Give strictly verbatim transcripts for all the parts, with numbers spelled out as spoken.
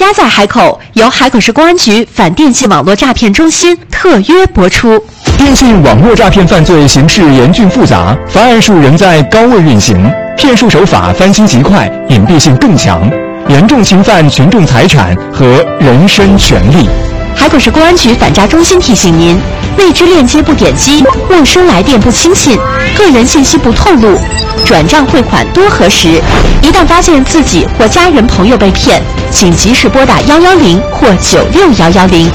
家在海口由海口市公安局反电信网络诈骗中心特约播出。 电信网络诈骗犯罪形势严峻复杂，发案数仍在高位运行，骗术手法翻新极快，隐蔽性更强，严重侵犯群众财产和人身权利。 海口市公安局反诈中心提醒您：未知链接不点击，陌生来电不轻信，个人信息不透露，转账汇款多核实。一旦发现自己或家人朋友被骗，请及时拨打幺幺零或九六幺幺零。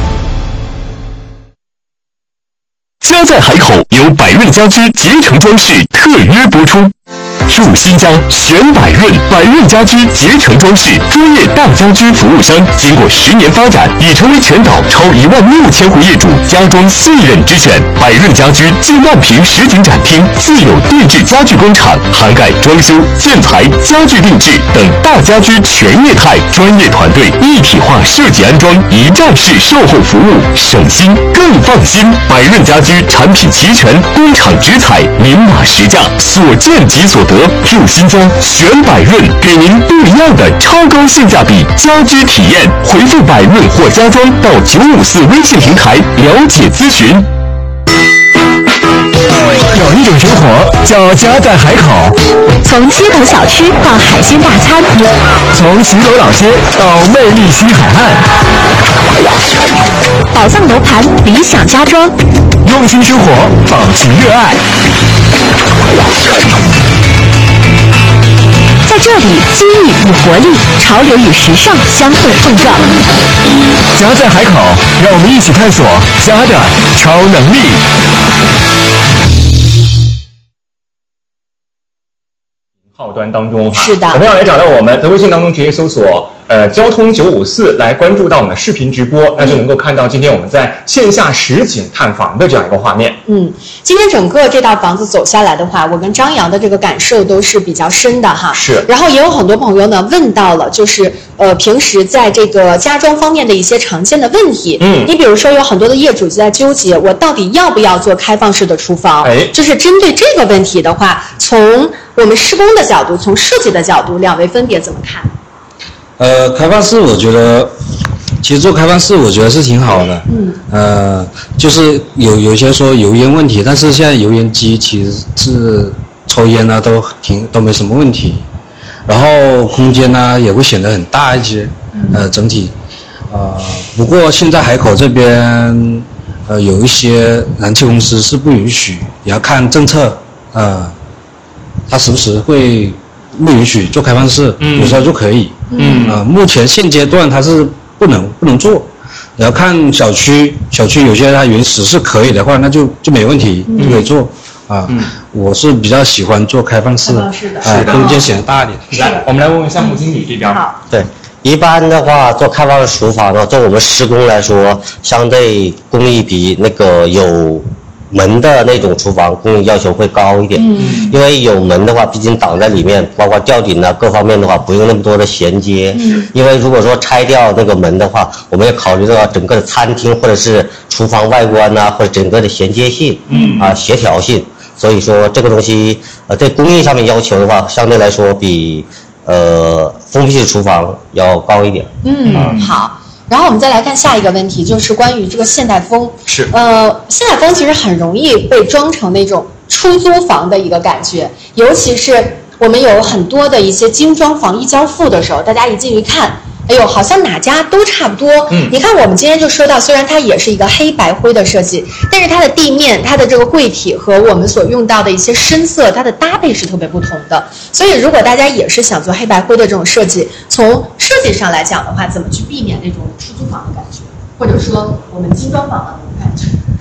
家在海口由百润家居集成装饰特约播出。入新家选百润，百润家居集成装饰专业大家居服务商，经过十年发展，已成为全岛超一万六千户业主家装信任之选。百润家居近万平实景展厅，自有定制家具工厂，涵盖装修、建材、家具定制等大家居全业态专业团队，一体化设计安装，一站式售后服务，省心更放心。百润家居产品齐全，工厂直采，明码实价，所见即所得。入新家选百润，给您不一样的超高性价比家居体验。回复百润或家装到九五四微信平台了解咨询。 有一种生活叫家在海口， 从街头小吃到海鲜大餐， 从骑楼老街到魅力西海岸， 宝藏楼盘，理想家装， 用心生活，保持热爱。 在这里，机遇与活力，潮流与时尚相互碰撞。 家在海口，让我们一起探索家的超能力。 号端当中， 是的， 我们要来找到我们，在微信当中直接搜索呃交通九五四来关注到我们的视频直播，那就能够看到今天我们在线下实景探访的这样一个画面。 嗯，今天整个这套房子走下来的话，我跟张扬的这个感受都是比较深的哈。 是。 然后也有很多朋友呢问到了，就是呃平时在这个家装方面的一些常见的问题。嗯。你比如说有很多的业主就在纠结，我到底要不要做开放式的厨房？哎。就是针对这个问题的话，从我们施工的角度，从设计的角度，两位分别怎么看？ 呃，开放式我觉得，其实做开放式我觉得是挺好的。嗯。呃，就是有有些说油烟问题，但是现在油烟机其实是抽烟呢都挺都没什么问题，然后空间呢也会显得很大一些。呃，整体，呃，不过现在海口这边，呃，有一些燃气公司是不允许，也要看政策，呃。他时不时会不允许做开放式，嗯、有时候就可以。嗯，啊、呃，目前现阶段它是不能不能做，也要看小区，小区有些它原始是可以的话，那就就没问题，嗯、就可以做。啊，嗯、我是比较喜欢做开放式，啊、呃，空间显得大一点。 来，我们来问问项目经理这边。好， 对。一般的话，做开放式厨房呢，对我们施工来说，相对工艺比那个有门的那种厨房工艺要求会高一点。嗯，因为有门的话，毕竟挡在里面，包括吊顶啊各方面的话，不用那么多的衔接。嗯，因为如果说拆掉那个门的话，我们要考虑到整个的餐厅或者是厨房外观啊，或者整个的衔接性，嗯啊协调性。所以说这个东西，呃，对工艺上面要求的话，相对来说比呃封闭式厨房要高一点。 嗯，啊、好。然后我们再来看下一个问题，就是关于这个现代风。 是。 呃，现代风其实很容易被装成那种出租房的一个感觉，尤其是我们有很多的一些精装房一交付的时候，大家一进去看，哎呦，好像哪家都差不多。嗯，你看我们今天就说到，虽然它也是一个黑白灰的设计，但是它的地面、它的这个柜体和我们所用到的一些深色，它的搭配是特别不同的。所以，如果大家也是想做黑白灰的这种设计，从设计上来讲的话，怎么去避免那种出租房的感觉，或者说我们精装房的那种感觉？